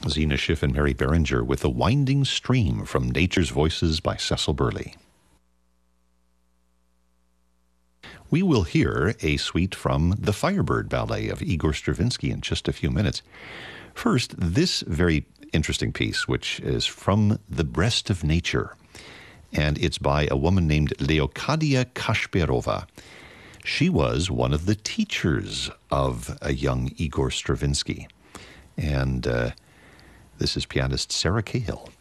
Zena Schiff and Mary Berenger with The Winding Stream from Nature's Voices by Cecil Burley. We will hear a suite from the Firebird Ballet of Igor Stravinsky in just a few minutes. First, this very interesting piece, which is from The Breast of Nature, and it's by a woman named Leocadia Kashperova. She was one of the teachers of a young Igor Stravinsky, and this is pianist Sarah Cahill.